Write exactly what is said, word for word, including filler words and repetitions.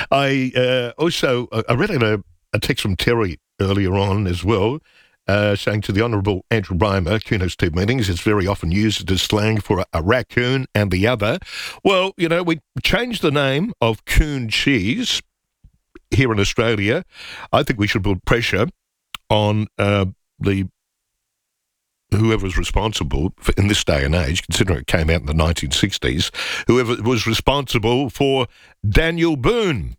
I uh, also uh, I read a, a text from Terry earlier on as well, uh, saying to the Honourable Andrew Brymer, Coon has two meanings. It's very often used as slang for a, a raccoon and the other. Well, you know, we changed the name of coon cheese here in Australia. I think we should put pressure on uh, the whoever was responsible for, in this day and age, considering it came out in the nineteen sixties, whoever was responsible for Daniel Boone.